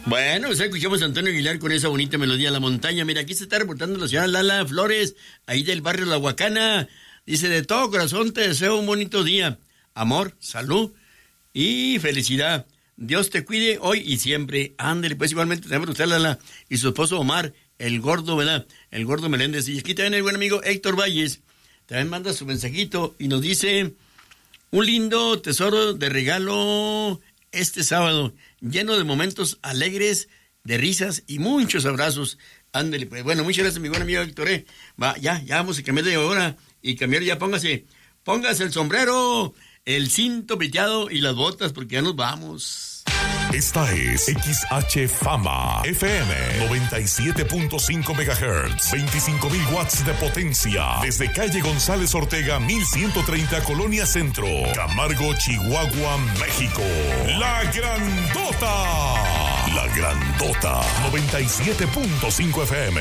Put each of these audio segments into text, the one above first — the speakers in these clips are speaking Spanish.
Bueno, pues escuchamos a Antonio Aguilar con esa bonita melodía, La Montaña. Mira, aquí se está reportando la señora Lala Flores, ahí del barrio La Huacana. Dice, de todo corazón te deseo un bonito día. Amor, salud y felicidad. Dios te cuide hoy y siempre. Ándale, pues igualmente también usted, Lala, y su esposo Omar, el gordo, ¿verdad? El gordo Meléndez. Y aquí también el buen amigo Héctor Valles, también manda su mensajito y nos dice, un lindo tesoro de regalo este sábado, lleno de momentos alegres, de risas y muchos abrazos. Ándale, pues bueno, muchas gracias, mi buen amigo Héctor. Va, ya vamos a cambiar de hora y cambiar ya, póngase el sombrero, el cinto piteado y las botas, porque ya nos vamos. Esta es XH Fama FM 97.5 MHz, 25,000 watts de potencia, desde calle González Ortega 1130, Colonia Centro, Camargo, Chihuahua, México. La Grandota 97.5 FM.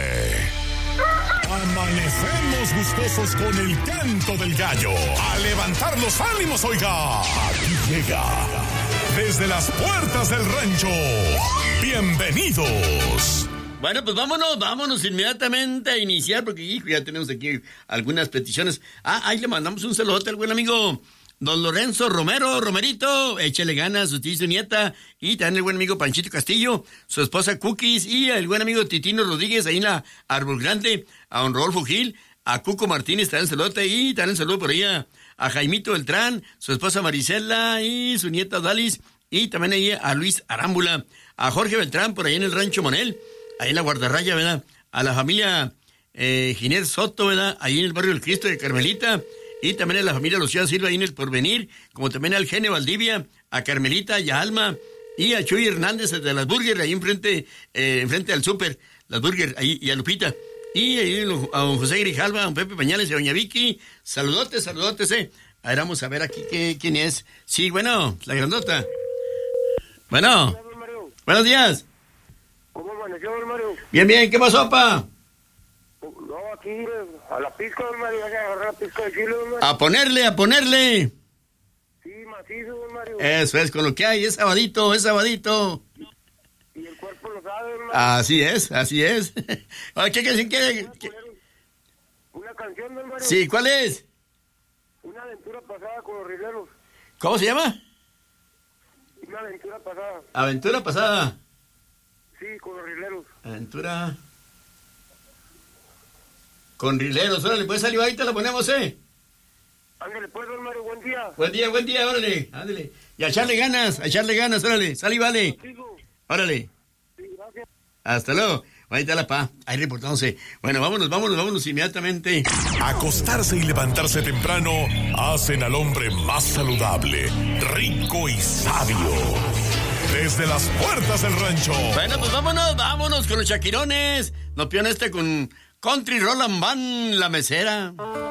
Amanecemos gustosos con el canto del gallo. A levantar los ánimos, oiga. Aquí llega, desde las puertas del rancho. Bienvenidos. Bueno, pues vámonos inmediatamente a iniciar, porque hijo, ya tenemos aquí algunas peticiones. Ahí le mandamos un saludote al buen amigo don Lorenzo Romerito, échale ganas, su tía y su nieta, y también el buen amigo Panchito Castillo, su esposa Cookies, y el buen amigo Titino Rodríguez, ahí en la Árbol Grande, a don Rodolfo Gil, a Cuco Martínez, también saludote, y también saludo por ahí a Jaimito Beltrán, su esposa Marisela, y su nieta Dalis, y también ahí a Luis Arámbula, a Jorge Beltrán, por ahí en el Rancho Monel, ahí en la Guardarraya, ¿verdad? A la familia Giner Soto, ¿verdad? Ahí en el barrio del Cristo de Carmelita, y también a la familia Lucía Silva ahí en el Porvenir, como también al Gene Valdivia, a Carmelita y a Alma, y a Chuy Hernández de las Burger, ahí enfrente al súper, las Burger, ahí, y a Lupita, y ahí a don José Grijalva, a don Pepe Pañales y a doña Vicky, saludotes, A ver, vamos a ver aquí quién es. Sí, bueno, la grandota. Bueno, buenos días. ¿Cómo amaneció, Mario? Bien, ¿qué pasó, pa? No, aquí, a la pizca, Mario, vas a agarrar la pizca de chile, Mario. A ponerle. Sí, macizo, Mario. Eso es, con lo que hay, es sabadito. Y el cuerpo lo sabe, Mario. Así es. Oye, ¿qué? Una canción, Mario. Sí, ¿cuál es? Una aventura pasada con los rileros. ¿Cómo se llama? Una aventura pasada. Aventura pasada. Sí, con los rileros. Aventura con rileros, órale, pues salir ahí te la ponemos, Ándale, pues, don Mario, buen día. Buen día, órale, ándale. Y a echarle ganas, órale, sal y vale. Órale. Sí, gracias. Hasta luego. Ahí está la pa, ahí reportándose. Bueno, vámonos inmediatamente. Acostarse y levantarse temprano hacen al hombre más saludable, rico y sabio. Desde las puertas del rancho. Bueno, pues vámonos con los Shakirones. Nos pion con Country Roll and Band, La Mesera.